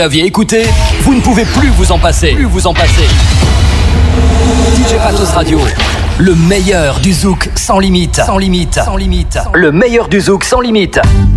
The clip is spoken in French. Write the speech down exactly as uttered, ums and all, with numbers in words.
L'aviez écouté, vous ne pouvez plus vous en passer. Plus vous en passer. D J Patos Radio, le meilleur du zouk sans limite. Sans limite. Sans limite. Le meilleur du zouk sans limite.